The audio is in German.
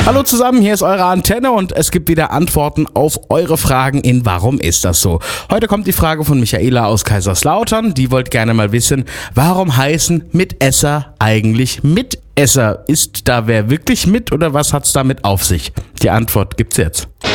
Hallo zusammen, hier ist eure Antenne und es gibt wieder Antworten auf eure Fragen in Warum ist das so? Heute kommt die Frage von Michaela aus Kaiserslautern. Die wollte gerne mal wissen, warum heißen Mitesser eigentlich Mitesser? Ist da wer wirklich mit oder was hat's damit auf sich? Die Antwort gibt's jetzt.